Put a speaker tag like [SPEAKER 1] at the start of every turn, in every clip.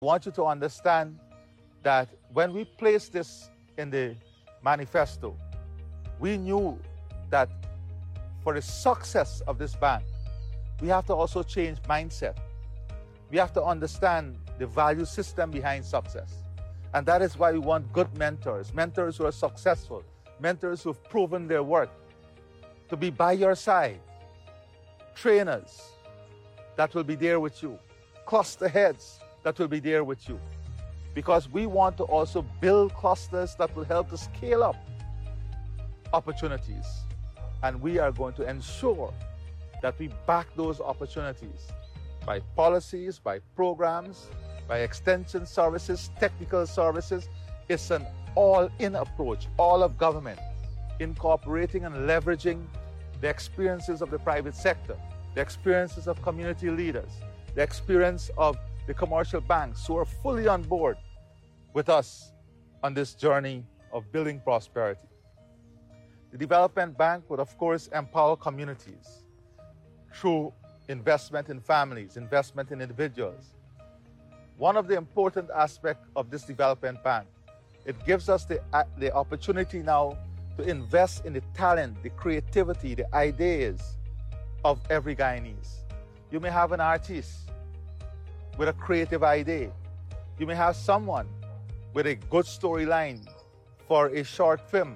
[SPEAKER 1] I want you to understand that when we placed this in the manifesto, we knew that for the success of this bank, we have to also change mindset. We have to understand the value system behind success. And that is why we want good mentors, mentors who are successful, mentors who've proven their worth, to be by your side, trainers that will be there with you, cluster heads that will be there with you. Because we want to also build clusters that will help to scale up opportunities. And we are going to ensure that we back those opportunities by policies, by programs, by extension services, technical services. It's an all-in approach, all of government, incorporating and leveraging the experiences of the private sector, the experiences of community leaders, the experience of the commercial banks who are fully on board with us on this journey of building prosperity. The Development Bank would, of course, empower communities through investment in families, investment in individuals. One of the important aspects of this development bank, it gives us the opportunity now to invest in the talent, the creativity, the ideas of every Guyanese. You may have an artist with a creative idea. You may have someone with a good storyline for a short film.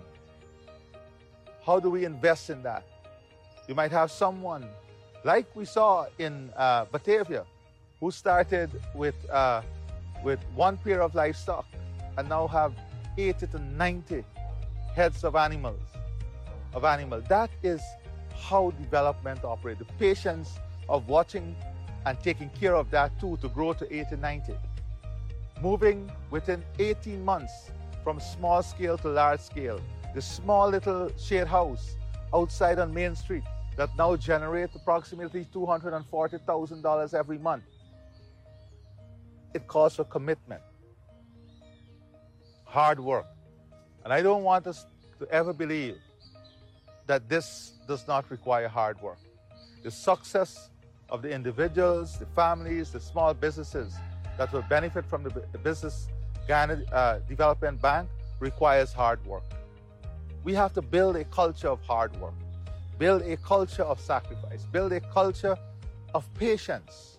[SPEAKER 1] How do we invest in that? You might have someone like we saw in Batavia, who started with one pair of livestock and now have 80 to 90 heads of animals. That is how development operates. The patience of watching and taking care of that too to grow to 80, 90. Moving within 18 months from small scale to large scale. The small little shade house outside on Main Street that now generates approximately $240,000 every month. It calls for commitment, hard work. And I don't want us to ever believe that this does not require hard work. The success of the individuals, the families, the small businesses that will benefit from the Business Guyana Development Bank requires hard work. We have to build a culture of hard work, build a culture of sacrifice, build a culture of patience.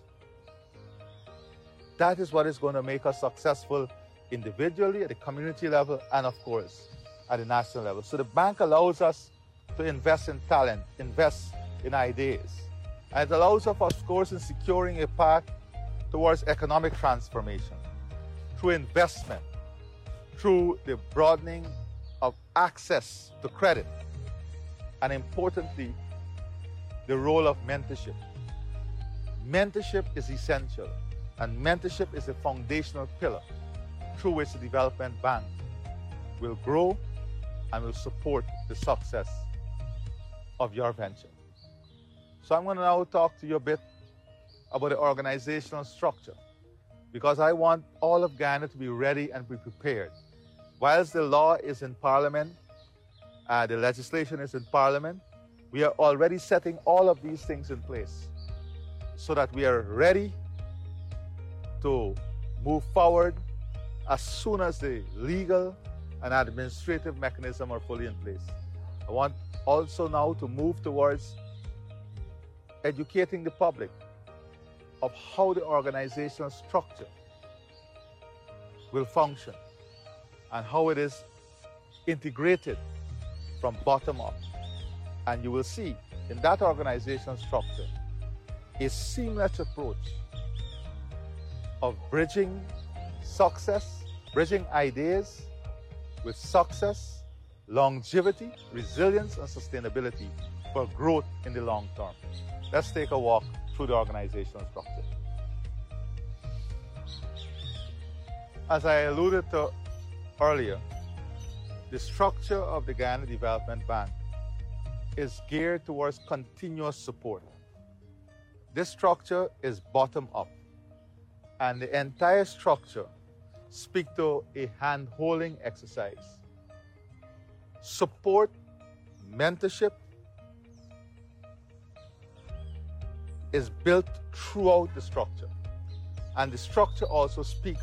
[SPEAKER 1] That is what is going to make us successful individually, at the community level, and of course, at the national level. So the bank allows us to invest in talent, invest in ideas. And it allows us, of course, in securing a path towards economic transformation through investment, through the broadening of access to credit, and importantly, the role of mentorship. Mentorship is essential, and mentorship is a foundational pillar through which the Development Bank will grow and will support the success of your venture. So I'm going to now talk to you a bit about the organizational structure, because I want all of Guyana to be ready and be prepared. Whilst the law is in Parliament, the legislation is in Parliament, we are already setting all of these things in place so that we are ready to move forward as soon as the legal and administrative mechanism are fully in place. I want also now to move towards educating the public of how the organizational structure will function and how it is integrated from bottom up. And you will see in that organizational structure a seamless approach of bridging success, bridging ideas with success, longevity, resilience, and sustainability for growth in the long term. Let's take a walk through the organizational structure. As I alluded to earlier, the structure of the Guyana Development Bank is geared towards continuous support. This structure is bottom up, and the entire structure speaks to a hand-holding exercise. Support, mentorship is built throughout the structure, and the structure also speaks